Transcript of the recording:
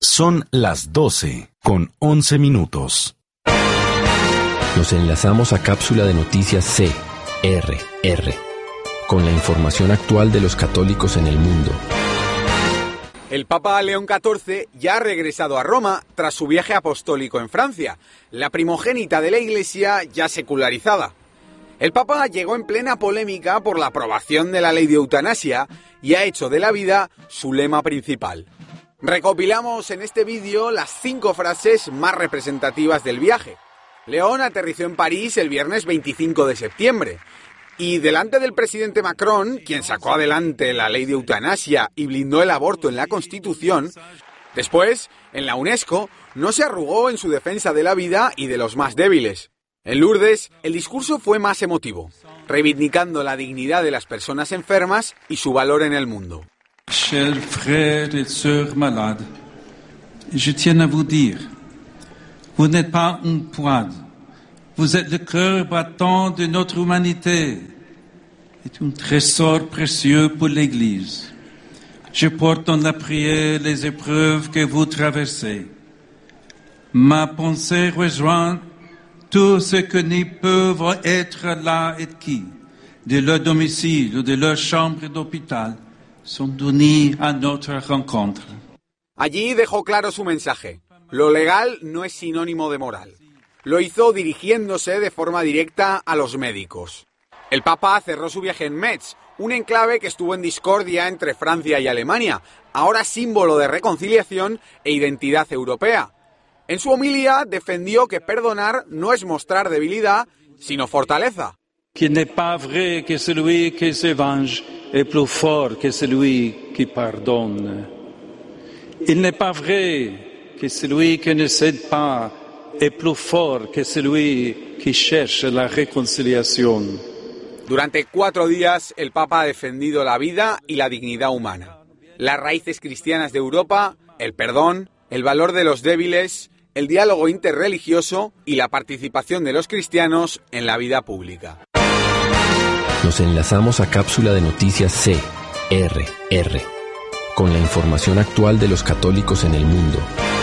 Son las 12:11. Nos enlazamos a cápsula de noticias CRR, con la información actual de los católicos en el mundo. El Papa León XIV ya ha regresado a Roma tras su viaje apostólico en Francia, la primogénita de la Iglesia ya secularizada. El Papa llegó en plena polémica por la aprobación de la ley de eutanasia y ha hecho de la vida su lema principal. Recopilamos en este vídeo las 5 frases más representativas del viaje. León aterrizó en París el viernes 25 de septiembre y delante del presidente Macron, quien sacó adelante la ley de eutanasia y blindó el aborto en la Constitución, después, en la UNESCO, no se arrugó en su defensa de la vida y de los más débiles. En Lourdes, el discurso fue más emotivo, reivindicando la dignidad de las personas enfermas y su valor en el mundo. Chers frères et sœurs malades, je tiens à vous dire, vous n'êtes pas un poids, vous êtes le cœur battant de notre humanité, c'est un trésor précieux pour l'Église. Je porte dans la prière les épreuves que vous traversez. Ma pensée rejoint tous ceux qui ne peuvent être là et qui, de leur domicile ou de leur chambre d'hôpital, sont unis à notre rencontre. Allí dejó claro su mensaje. Lo legal no es sinónimo de moral. Lo hizo dirigiéndose de forma directa a los médicos. El Papa cerró su viaje en Metz, un enclave que estuvo en discordia entre Francia y Alemania, ahora símbolo de reconciliación e identidad europea. En su homilía defendió que perdonar no es mostrar debilidad, sino fortaleza. Qu'il n'est pas vrai que celui qui se venge est plus fort que celui qui pardonne. Il n'est pas vrai que celui qui ne cède pas est plus fort que celui qui cherche la réconciliation. Durante 4 días, el Papa ha defendido la vida y la dignidad humana, las raíces cristianas de Europa, el perdón, el valor de los débiles, el diálogo interreligioso y la participación de los cristianos en la vida pública. Nos enlazamos a cápsula de noticias CRR, con la información actual de los católicos en el mundo.